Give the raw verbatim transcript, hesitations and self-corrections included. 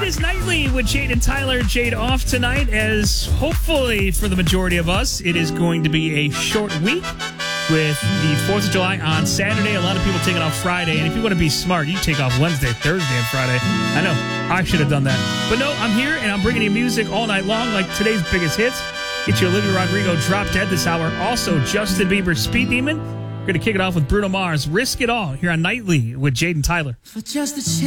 is Nightly with Jade and Tyler. Jade off tonight, as hopefully for the majority of us, it is going to be a short week with the fourth of July on Saturday. A lot of people taking off Friday, and if you want to be smart, you take off Wednesday, Thursday, and Friday. I know, I should have done that. But no, I'm here, and I'm bringing you music all night long, like today's biggest hits. Get you Olivia Rodrigo, Drop Dead this hour. Also, Justin Bieber, Speed Demon. We're going to kick it off with Bruno Mars, Risk It All, here on Nightly with Jade and Tyler. For just a chance.